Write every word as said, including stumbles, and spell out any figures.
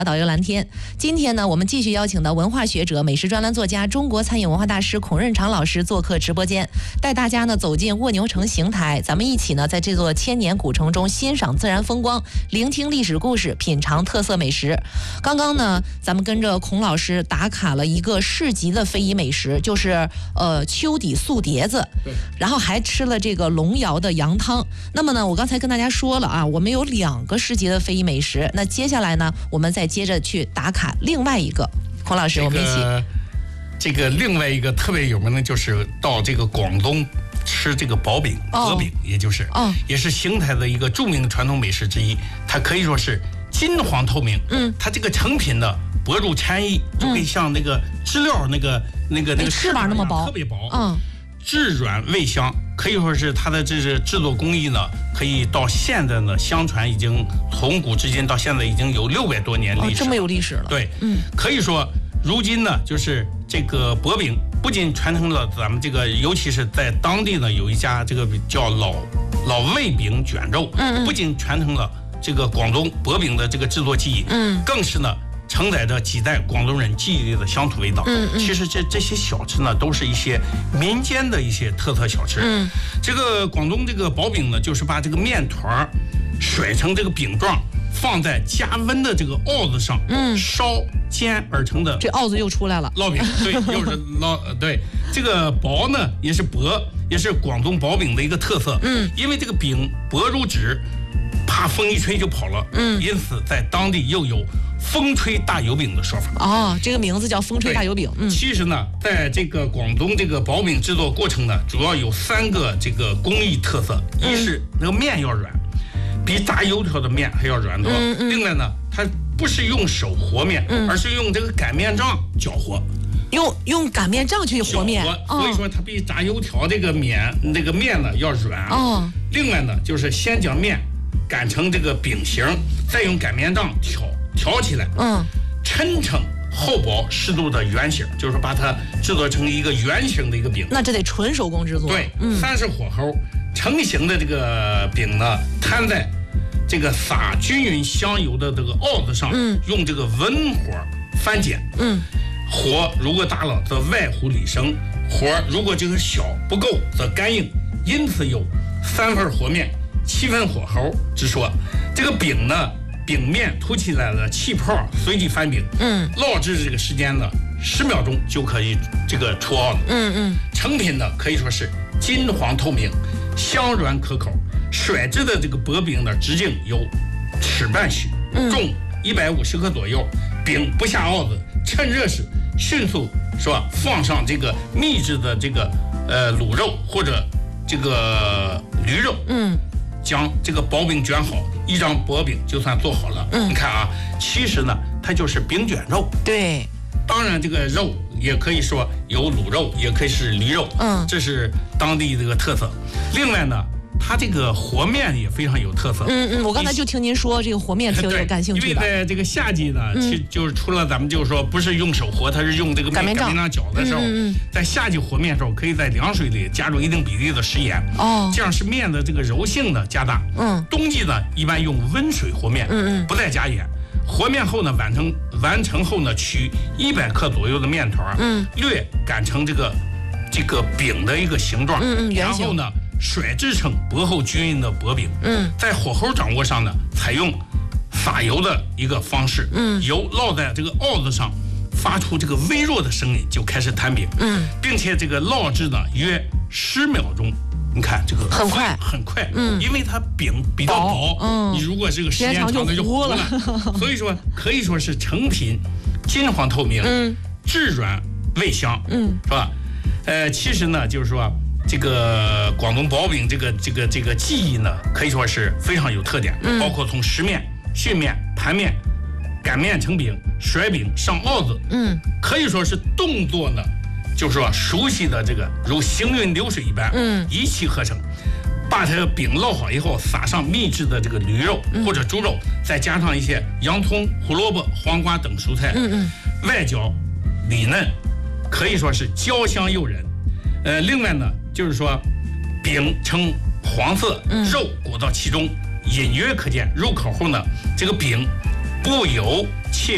导游蓝天。今天呢，我们继续邀请到文化学者、美食专栏作家、中国餐饮文化大师孔润长老师做客直播间，带大家呢走进卧牛城邢台，咱们一起呢在这座千年古城中欣赏自然风光，聆听历史故事，品尝特色美食。刚刚呢，咱们跟着孔老师打卡了一个市级的非遗美食，就是呃秋底素碟子，然后还吃了这个龙窑的羊汤。那么呢，我刚才跟大家说了啊，我们有两个市级的非遗美食，那接下来呢，我们再接着去打卡另外一个。孔老师， 这个、 我们一起。 这个另外一个特别有名的就是到这个广东吃这个薄饼、薄饼，也就是、哦、也是邢台的一个著名的传统美食之一。它可以说是金黄透明，嗯，它这个成品呢薄如蝉翼，就可以像那个知料那个、嗯、那个那个翅膀那么薄， 特别薄， 嗯， 质软味香。可以说是它的这是制作工艺呢，可以到现在呢，相传已经从古至今到现在已经有六百多年历史、哦， 这么有历史了。 对，嗯，可以说如今呢，就是这个薄饼不仅传承了咱们这个，尤其是在当地呢，有一家这个叫老老魏饼卷肉，嗯，不仅传承了这个广东薄饼的这个制作技艺，嗯，更是呢。承载着几代广东人记忆里的乡土味道。嗯嗯，其实这这些小吃呢，都是一些民间的一些特色小吃。嗯，这个广东这个薄饼呢，就是把这个面团甩成这个饼状，放在加温的这个鏊子上，嗯，烧煎而成的。 这鏊子又出来了。 烙饼，对，又是烙，对，这个薄呢也是薄，也是广东薄饼的一个特色。嗯，因为这个饼薄如纸，怕风一吹就跑了。嗯，因此在当地又有风吹大油饼的说法。 哦，这个名字叫风吹大油饼。嗯， 其实呢，在这个广东这个薄饼制作过程呢，主要有三个这个工艺特色。嗯、一是那个面要软，比炸油条的面还要软多。嗯嗯、另外呢，它不是用手和面，嗯、而是用这个擀面杖搅和。 用用擀面杖去和面， 所以说它比炸油条这个面这个面呢要软。哦。另外呢，就是先将面擀成这个饼形，再用擀面杖挑。挑起来，嗯，抻成厚薄适度的圆形，就是把它制作成一个圆形的一个饼。 那这得纯手工制作。 对，嗯，三是火候，成型的这个饼呢，摊在这个撒均匀香油的这个鏊子上，嗯，用这个文火翻煎，嗯，火如果大了则外糊里生，火如果这个小不够则干硬，因此有三分和面，七分火候之说。这个饼呢。饼面凸起来的气泡随即翻饼，嗯，烙制这个时间呢，十秒钟就可以这个出鏊子，嗯嗯，成品呢可以说是金黄透明，香软可口。甩制的这个薄饼呢，直径有尺半许，重一百五十克左右，饼不下鏊子，趁热时迅速是吧，放上这个秘制的这个呃卤肉或者这个驴肉，嗯。将这个薄饼卷好，一张薄饼就算做好了。嗯，你看啊，其实呢，它就是饼卷肉。 对， 当然这个肉也可以说有卤肉，也可以是驴肉。嗯，这是当地这个特色。另外呢，它这个和面也非常有特色。 嗯嗯，我刚才就听您说这个和面挺有感兴趣的。 因为在这个夏季呢，嗯、其实就是除了咱们就是说不是用手和，它是用这个面擀面杖搅的时候，嗯嗯、在夏季和面的时候，可以在凉水里加入一定比例的食盐，哦，这样是面的这个柔性呢加大。嗯，冬季呢一般用温水和面，嗯嗯，不再加盐。和面后呢，完成完成后呢，取一百克左右的面团，嗯，略擀成这个这个饼的一个形状，嗯嗯，然后呢。甩制成薄厚均匀的薄饼，嗯，在火候掌握上呢，采用撒油的一个方式，嗯，油烙在这个鏊子上，发出这个微弱的声音，就开始摊饼，嗯，并且这个烙制呢约十秒钟，你看这个很快很快，嗯，因为它饼比较薄，嗯，你如果这个时间长了就糊了，所以说可以说是成品金黄透明，嗯，质软味香，嗯，是吧？呃，其实呢，就是说。这个广东薄饼这个这个这个技艺呢，可以说是非常有特点，嗯、包括从石面、训面、盘面、擀面成饼、甩饼、上鏊子，嗯，可以说是动作呢，就是说熟悉的这个如行云流水一般，嗯，一气呵成。把这个饼烙好以后，撒上秘制的这个驴肉或者猪肉，嗯、再加上一些洋葱、胡萝卜、黄瓜等蔬菜，嗯嗯，外焦里嫩，可以说是焦香诱人。呃，另外呢，就是说，饼呈黄色，肉裹到其中，隐约可见。入口后呢，这个饼不油且